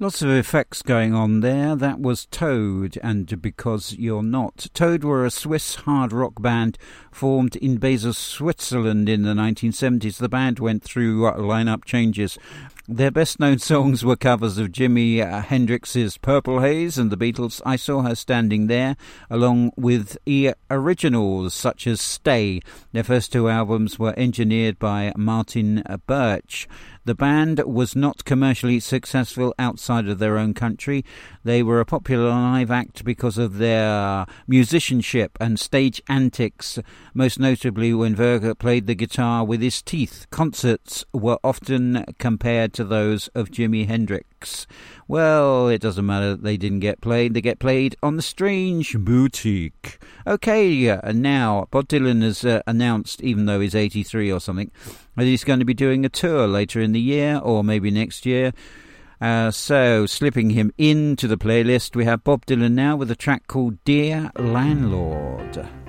Lots of effects going on there. That was Toad and Because You're Not. Toad were a Swiss hard rock band formed in Basel, Switzerland in the 1970s. The band went through lineup changes. Their best-known songs were covers of Jimi Hendrix's Purple Haze and the Beatles' I Saw Her Standing There, along with originals such as Stay. Their first two albums were engineered by Martin Birch. The band was not commercially successful outside of their own country. They were a popular live act because of their musicianship and stage antics, most notably when Verga played the guitar with his teeth. Concerts were often compared to those of Jimi Hendrix. Well, it doesn't matter that they didn't get played. They get played on the Strange Boutique. Okay, now Bob Dylan has announced, even though he's 83 or something, that he's going to be doing a tour later in the year or maybe next year. So, slipping him into the playlist, we have Bob Dylan now with a track called Dear Landlord.